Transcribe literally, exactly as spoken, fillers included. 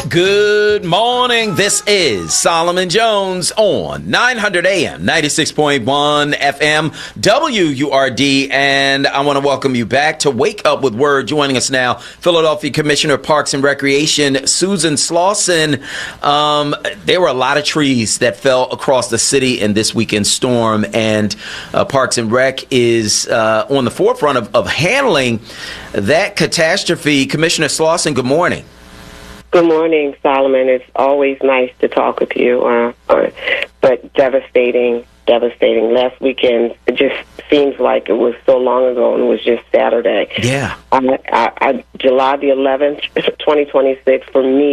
Good morning. This is Solomon Jones on nine hundred A M, ninety-six point one F M, W U R D. And I want to welcome you back to Wake Up with Word. Joining us now, Philadelphia Commissioner of Parks and Recreation, Susan Slauson. Um, there were a lot of trees that fell across the city in this weekend storm, and uh, Parks and Rec is uh, on the forefront of, of handling that catastrophe. Commissioner Slauson, good morning. Good morning, Solomon. It's always nice to talk with you, uh, uh, but devastating, devastating. Last weekend, it just seems like it was so long ago, and it was just Saturday. Yeah. I, I, I, July the eleventh, twenty twenty-six, for me,